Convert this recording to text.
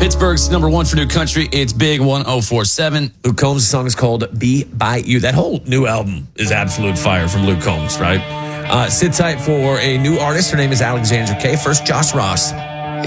Pittsburgh's number one for new country. It's Big 104.7. Luke Combs' song is called Be By You. That whole new album is absolute fire from Luke Combs, right? Sit tight for a new artist. Her name is Alexandra Kay. First, Josh Ross.